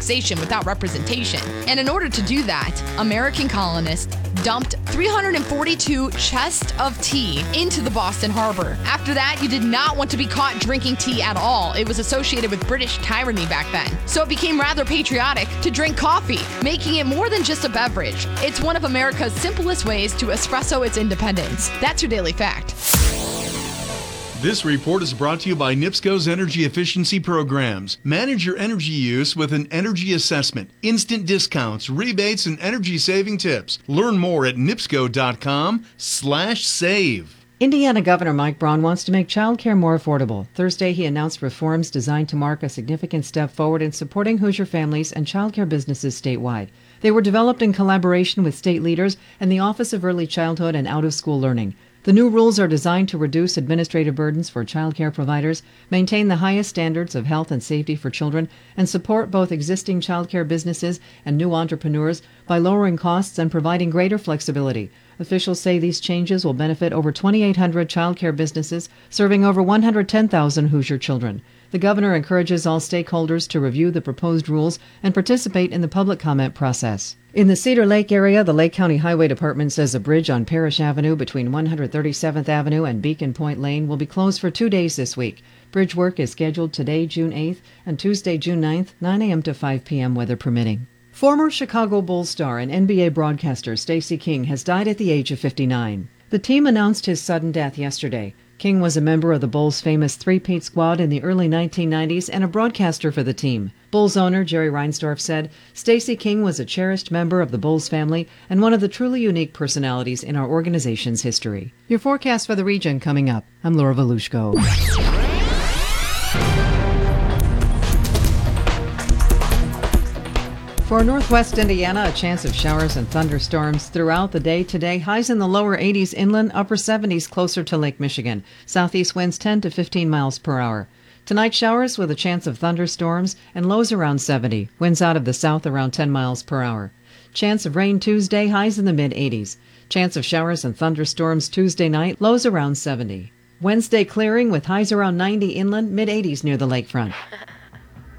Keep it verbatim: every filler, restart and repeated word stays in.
taxation without representation. And in order to do that, American colonists dumped three hundred forty-two chests of tea into the Boston Harbor. After that, you did not want to be caught drinking tea at all. It was associated with British tyranny back then. So it became rather patriotic to drink coffee, making it more than just a beverage. It's one of America's simplest ways to espresso its independence. That's your Daily Fact. This report is brought to you by NIPSCO's Energy Efficiency Programs. Manage your energy use with an energy assessment, instant discounts, rebates, and energy-saving tips. Learn more at nipsco.com slash save. Indiana Governor Mike Braun wants to make childcare more affordable. Thursday, he announced reforms designed to mark a significant step forward in supporting Hoosier families and childcare businesses statewide. They were developed in collaboration with state leaders and the Office of Early Childhood and Out-of-School Learning. The new rules are designed to reduce administrative burdens for child care providers, maintain the highest standards of health and safety for children, and support both existing child care businesses and new entrepreneurs by lowering costs and providing greater flexibility. Officials say these changes will benefit over twenty-eight hundred child care businesses, serving over one hundred ten thousand Hoosier children. The governor encourages all stakeholders to review the proposed rules and participate in the public comment process. In the Cedar Lake area, the Lake County Highway Department says a bridge on Parrish Avenue between one hundred thirty-seventh Avenue and Beacon Point Lane will be closed for two days this week. Bridge work is scheduled today, June eighth, and Tuesday, June ninth, nine a.m. to five p.m., weather permitting. Former Chicago Bulls star and N B A broadcaster Stacey King has died at the age of fifty-nine. The team announced his sudden death yesterday. King was a member of the Bulls' famous three-peat squad in the early nineteen nineties and a broadcaster for the team. Bulls owner Jerry Reinsdorf said, "Stacey King was a cherished member of the Bulls family and one of the truly unique personalities in our organization's history." Your forecast for the region coming up. I'm Laura Volushko. For northwest Indiana, a chance of showers and thunderstorms throughout the day today. Highs in the lower eighties inland, upper seventies closer to Lake Michigan. Southeast winds ten to fifteen miles per hour. Tonight, showers with a chance of thunderstorms and lows around seventy. Winds out of the south around ten miles per hour. Chance of rain Tuesday, highs in the mid-eighties. Chance of showers and thunderstorms Tuesday night, lows around seventy. Wednesday clearing with highs around ninety inland, mid-eighties near the lakefront.